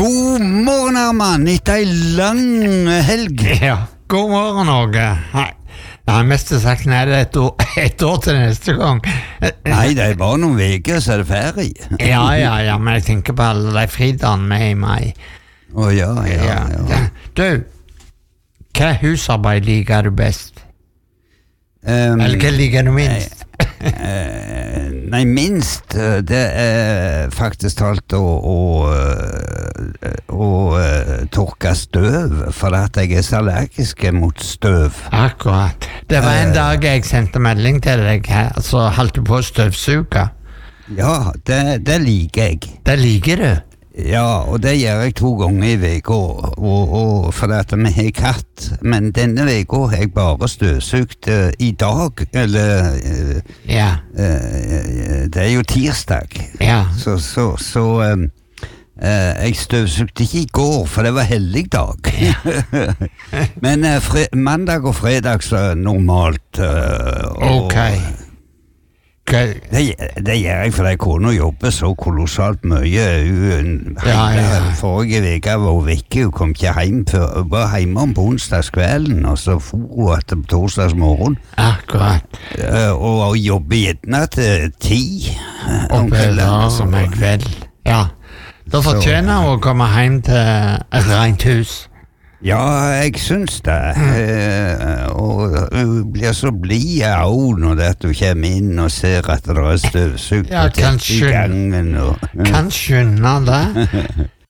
God morgen, Herman, etter en lang helg. Ja, god morgen, Åge. Jeg har mest sagt nei, det et år til neste gang. Nei, det er bare noen veker, så er det ferie. Ja, men jeg tenker på alle de fridagene med i mai. Ja. Du, hva husarbeid liker du best? Eller hva liker du minst? Nei, minst, det er faktisk talt å tørke støv, for at jeg er så allergisk mot støv. Akkurat. Det var en dag jeg sendte melding til deg her, så holdt du på å støvsuge. Ja, det liker jeg. Det liker du? Ja, og det gjør jeg 2 ganger i veka, og for at vi har katt, men denne veka har jeg bare støvsugt i dag, eller det er jo tirsdag, så jeg støvsugte ikke i går, for det var hellig dag. Men mandag og fredag så er normalt. Ok. Det gjør jeg, for jeg kunne jobbe så kolossalt mye. Forrige veka var hun vekke, hun kom ikke hjem før. Hun var hjemme om på onsdagskvelden, og så for hun etter torsdagsmorgen. Akkurat. Og jobbe gjerne til 10 om kvelden. Om en kveld. Ja, da fortjener hun å komme hjem til et rent hus. Ja, jeg synes det. Og hun blir så blid av når du kommer inn og ser at det er støvsugt i gangen. Kan skjønne det.